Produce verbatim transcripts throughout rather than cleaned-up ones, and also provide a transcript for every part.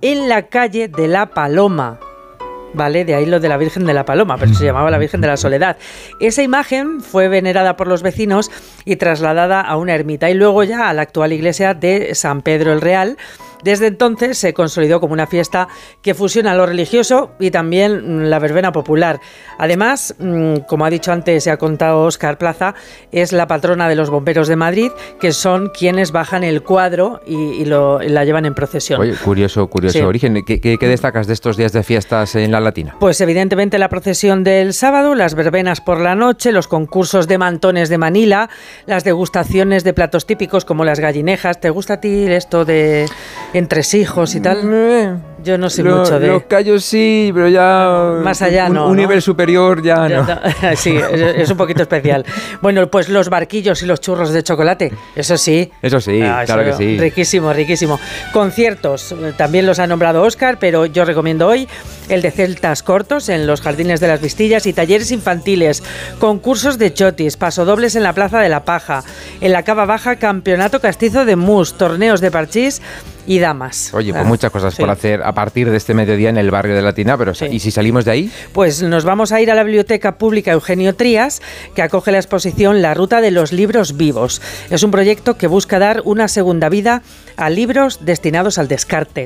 en la calle de la Paloma. Vale, de ahí lo de la Virgen de la Paloma, pero se llamaba la Virgen de la Soledad. Esa imagen fue venerada por los vecinos y trasladada a una ermita y luego ya a la actual iglesia de San Pedro el Real. Desde entonces se consolidó como una fiesta que fusiona lo religioso y también la verbena popular. Además, como ha dicho antes y ha contado Óscar Plaza, es la patrona de los bomberos de Madrid, que son quienes bajan el cuadro y, y, lo, y la llevan en procesión. Oye, curioso, curioso sí. origen. ¿Qué, qué, ¿Qué destacas de estos días de fiestas en la Latina? Pues evidentemente la procesión del sábado, las verbenas por la noche, los concursos de mantones de Manila, las degustaciones de platos típicos como las gallinejas. ¿Te gusta a ti esto de entresijos y tal? Yo no sé Lo, mucho de... Los callos sí, pero ya... Más allá un, no, Un ¿no? nivel superior ya no. Sí, es, es un poquito especial. Bueno, pues los barquillos y los churros de chocolate, eso sí. Eso sí, ah, claro eso, que sí. Riquísimo, riquísimo. Conciertos, también los ha nombrado Óscar, pero yo recomiendo hoy el de celtas cortos en los Jardines de las Vistillas y talleres infantiles, concursos de chotis, pasodobles en la Plaza de la Paja, en la Cava Baja, campeonato castizo de mus, torneos de parchís y damas. Oye, pues muchas cosas sí. por hacer a partir de este mediodía en el barrio de Latina, pero sí. ¿y si salimos de ahí? Pues nos vamos a ir a la Biblioteca Pública Eugenio Trías, que acoge la exposición La Ruta de los Libros Vivos. Es un proyecto que busca dar una segunda vida a libros destinados al descarte.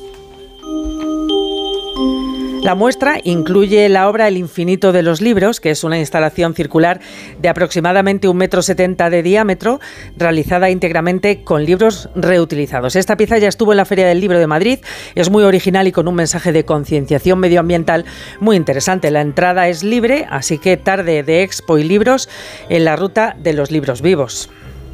La muestra incluye la obra El infinito de los libros, que es una instalación circular de aproximadamente un metro setenta de diámetro, realizada íntegramente con libros reutilizados. Esta pieza ya estuvo en la Feria del Libro de Madrid, es muy original y con un mensaje de concienciación medioambiental muy interesante. La entrada es libre, así que tarde de expo y libros en la Ruta de los Libros Vivos.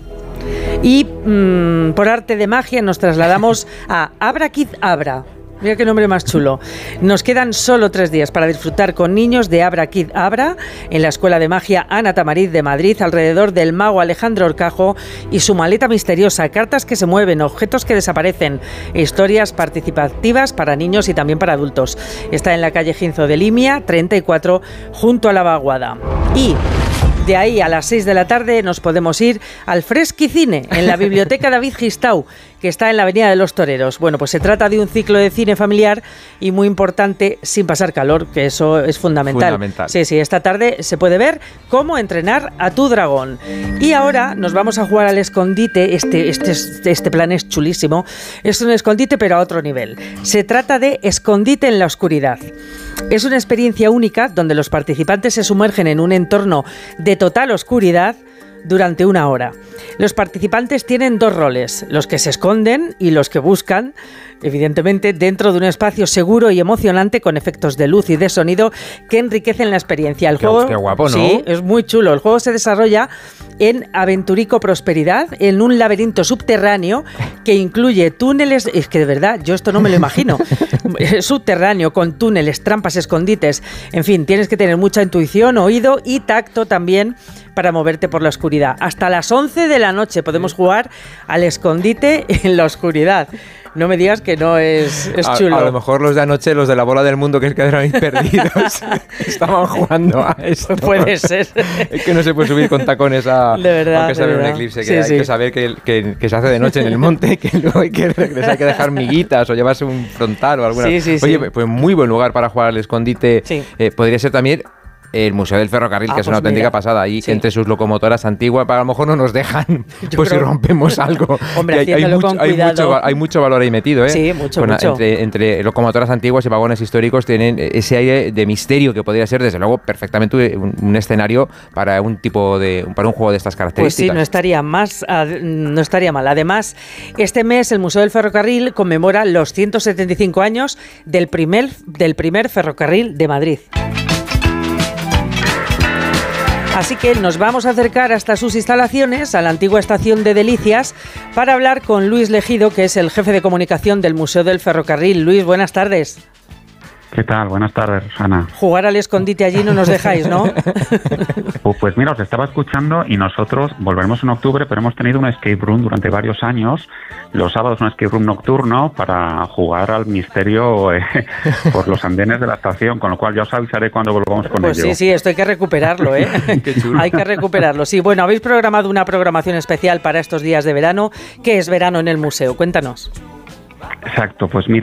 Y mmm, por arte de magia nos trasladamos a Abra Kid Abra. Mira qué nombre más chulo. Nos quedan solo tres días para disfrutar con niños de Abra Kid Abra en la Escuela de Magia Ana Tamariz de Madrid, alrededor del mago Alejandro Horcajo y su maleta misteriosa, cartas que se mueven, objetos que desaparecen, historias participativas para niños y también para adultos. Está en la calle Ginzo de Limia, treinta y cuatro, junto a la Vaguada. Y de ahí a las seis de la tarde nos podemos ir al Fresquicine, en la Biblioteca David Gistau, que está en la Avenida de los Toreros. Bueno, pues se trata de un ciclo de cine familiar y muy importante, sin pasar calor, que eso es fundamental. Fundamental. Sí, sí, esta tarde se puede ver cómo entrenar a tu dragón. Y ahora nos vamos a jugar al escondite. Este, este, este plan es chulísimo. Es un escondite, pero a otro nivel. Se trata de escondite en la oscuridad. Es una experiencia única donde los participantes se sumergen en un entorno de total oscuridad durante una hora. Los participantes tienen dos roles, los que se esconden y los que buscan, evidentemente, dentro de un espacio seguro y emocionante con efectos de luz y de sonido que enriquecen la experiencia. El qué, juego, qué guapo, ¿no? Sí, es muy chulo. El juego se desarrolla en Aventurico Prosperidad, en un laberinto subterráneo que incluye túneles. Es que de verdad, yo esto no me lo imagino. Subterráneo, con túneles, trampas, escondites. En fin, tienes que tener mucha intuición, oído y tacto también para moverte por la oscuridad. Hasta las once de la noche podemos jugar al escondite en la oscuridad. No me digas que no es, es chulo. A, a lo mejor los de anoche, los de la bola del mundo que quedaron ahí perdidos, estaban jugando a eso. Puede ser. Es que no se puede subir con tacones a, de verdad, aunque se ve un eclipse. Que sí, hay sí. que saber que, que, que se hace de noche en el monte, que luego hay que regresar, hay que dejar miguitas o llevarse un frontal o alguna. Sí, sí, Oye, sí. pues muy buen lugar para jugar al escondite. Sí. Eh, podría ser también el Museo del Ferrocarril, ah, que es pues una auténtica mira. pasada, ahí sí. entre sus locomotoras antiguas, para a lo mejor no nos dejan, Yo pues creo... si rompemos algo. Hombre, hay, hay, mucho, hay, mucho, hay mucho valor ahí metido, ¿eh? Sí, mucho, Con, mucho. Entre, entre locomotoras antiguas y vagones históricos tienen ese aire de misterio que podría ser, desde luego, perfectamente un, un escenario para un tipo de, para un juego de estas características. Pues sí, no estaría más, no estaría mal. Además, este mes el Museo del Ferrocarril conmemora los ciento setenta y cinco años del primer, del primer ferrocarril de Madrid. Así que nos vamos a acercar hasta sus instalaciones, a la antigua estación de Delicias, para hablar con Luis Legido, que es el jefe de comunicación del Museo del Ferrocarril. Luis, buenas tardes. ¿Qué tal? Buenas tardes, Rosana. Jugar al escondite allí no nos dejáis, ¿no? Pues mira, os estaba escuchando y nosotros volveremos en octubre, pero hemos tenido un escape room durante varios años. Los sábados un escape room nocturno para jugar al misterio eh, por los andenes de la estación, con lo cual ya os avisaré cuando volvamos con pues ello. Pues sí, sí, esto hay que recuperarlo, ¿eh? Qué chulo. Hay que recuperarlo. Sí, bueno, habéis programado una programación especial para estos días de verano. ¿Qué es verano en el museo? Cuéntanos. Exacto, pues mira,